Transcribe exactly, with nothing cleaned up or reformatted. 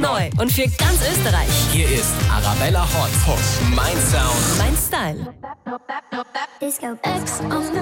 brandneu. Und für ganz Österreich. Hier ist Arabella Hot. Hot. Mein Sound. Mein Style. Disco X on the